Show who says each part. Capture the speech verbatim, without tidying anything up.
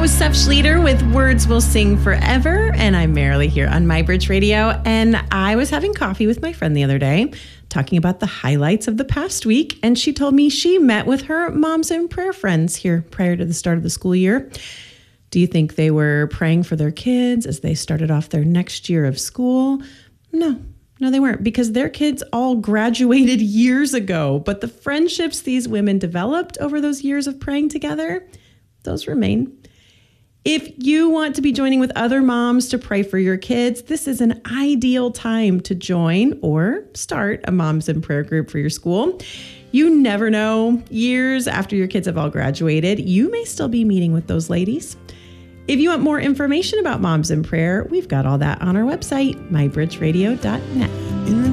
Speaker 1: was Steph Schleter with Words Will Sing Forever, and I'm Marilee here on MyBridge Radio, and I was having coffee with my friend the other day, talking about the highlights of the past week, and she told me she met with her Moms in Prayer friends here prior to the start of the school year. Do you think they were praying for their kids as they started off their next year of school? No. No, they weren't, because their kids all graduated years ago, but the friendships these women developed over those years of praying together, those remain. If you want to be joining with other moms to pray for your kids, this is an ideal time to join or start a Moms in Prayer group for your school. You never know, years after your kids have all graduated, you may still be meeting with those ladies. If you want more information about Moms in Prayer, we've got all that on our website, my bridge radio dot net.